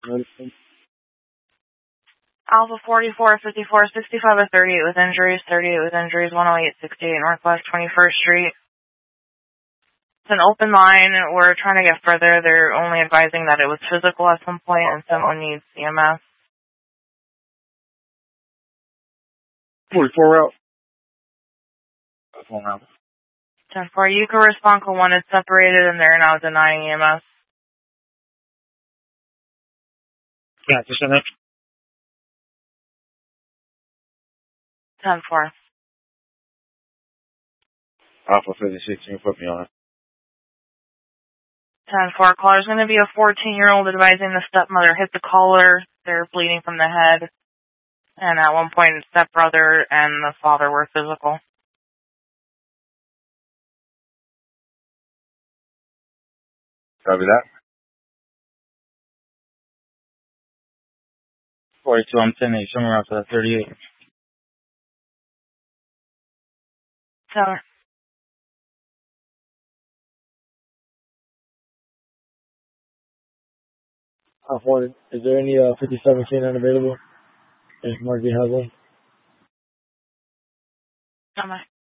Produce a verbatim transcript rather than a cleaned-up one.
Alpha forty-four, fifty-four, sixty-five with thirty-eight with injuries, thirty-eight with injuries, one oh eight, sixty-eight Northwest twenty-first Street. It's an open line. We're trying to get further. They're only advising that it was physical at some point and someone needs E M S. forty-four route. One route. ten four, you can respond to one is separated and they're now denying E M S. Yeah, just in it. ten four. Alpha fifty-six, you can put me on it. ten four, caller's going to be a fourteen-year-old advising the stepmother hit the caller. They're bleeding from the head. And at one point, stepbrother and the father were physical. Copy that. forty-two, I'm ten eight, somewhere after that, thirty-eight. Teller. How far, is there any uh, fifty-seven K unavailable? If Marky has one. Am I?